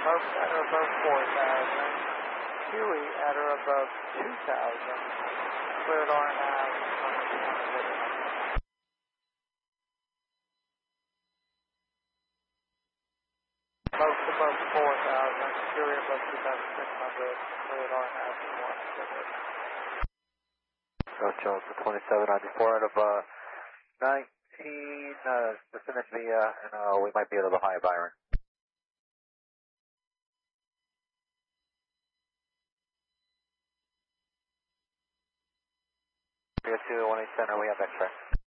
Most at or above 4,000. Huey at or above 2,000. Cleared RNAV. Most above 4,000. Huey above 2,600. Cleared RNAV. South Jones to 2794 out of 19, descendant via, and we might be a little high, Byron. Via 218 center, we have X-ray.